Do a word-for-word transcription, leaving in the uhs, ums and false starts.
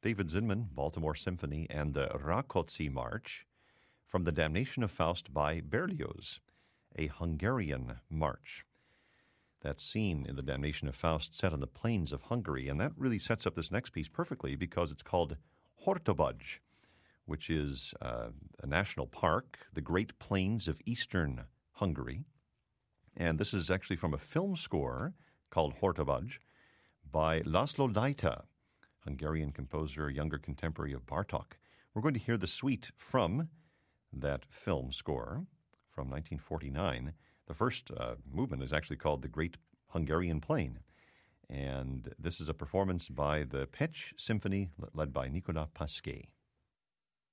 David Zinman, Baltimore Symphony, and the Rákóczi March from The Damnation of Faust by Berlioz, a Hungarian march. That scene in The Damnation of Faust set on the plains of Hungary, and that really sets up this next piece perfectly because it's called Hortobudge, which is uh, a national park, the Great Plains of eastern Hungary. And this is actually from a film score called Hortobudge by Laszlo Lajta, Hungarian composer, younger contemporary of Bartók. We're going to hear the suite from that film score from nineteen forty-nine. The first uh, movement is actually called The Great Hungarian Plain. And this is a performance by the Pécs Symphony led by Nicolas Pasquet.